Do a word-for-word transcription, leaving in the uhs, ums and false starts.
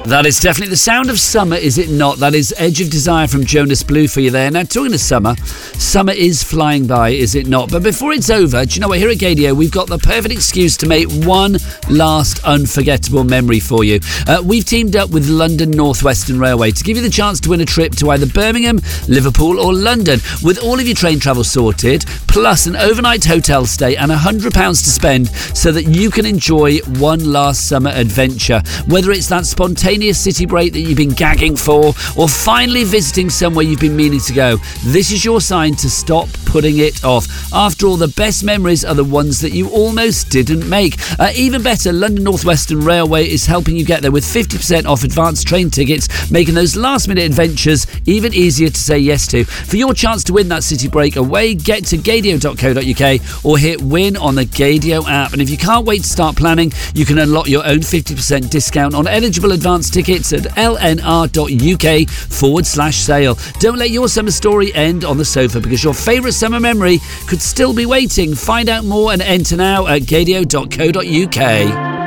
That is definitely the sound of summer, is it not? That is Edge of Desire from Jonas Blue for you there. Now, talking of summer, summer is flying by, is it not? But before it's over, do you know what? Here at Gaydio, we've got the perfect excuse to make one last unforgettable memory for you. Uh, we've teamed up with London North Western Railway to give you the chance to win a trip to either Birmingham, Liverpool or London, with all of your train travel sorted, plus an overnight hotel stay and one hundred pounds to spend so that you can enjoy one last summer adventure. Whether it's that spontaneous city break that you've been gagging for, or finally visiting somewhere you've been meaning to go, this is your sign to stop putting it off. After all, the best memories are the ones that you almost didn't make. Uh, even better, London North Western Railway is helping you get there with fifty percent off advanced train tickets, making those last minute adventures even easier to say yes to. For your chance to win that city break away, get to gaydio dot co dot uk or hit win on the Gaydio app. And if you can't wait to start planning, you can unlock your own fifty percent discount on eligible advanced tickets at lnr.uk forward slash sale. Don't let your summer story end on the sofa, because your favourite summer memory could still be waiting. Find out more and enter now at gaydio dot co dot uk.